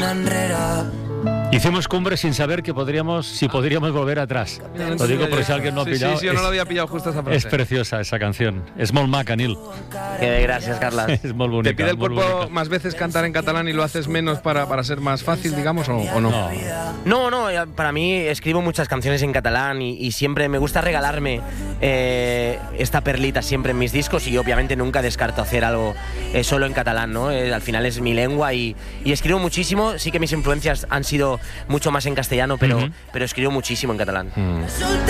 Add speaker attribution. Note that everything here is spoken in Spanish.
Speaker 1: Hicimos cumbre sin saber que podríamos volver atrás. Lo digo por si alguien no ha pillado.
Speaker 2: Sí, yo no lo había pillado justo esa frase.
Speaker 1: Es preciosa esa canción. Es molt maca, Nil.
Speaker 3: Gracias, Carlas.
Speaker 1: Es molt bonica.
Speaker 2: ¿Te pide el cuerpo más veces cantar en catalán y lo haces menos para ser más fácil, digamos, o no?
Speaker 3: No, para mí escribo muchas canciones en catalán y siempre me gusta regalarme esta perlita siempre en mis discos, y obviamente nunca descarto hacer algo solo en catalán, ¿no? Al final es mi lengua y escribo muchísimo. Sí que mis influencias han sido mucho más en castellano, pero escribo muchísimo en catalán.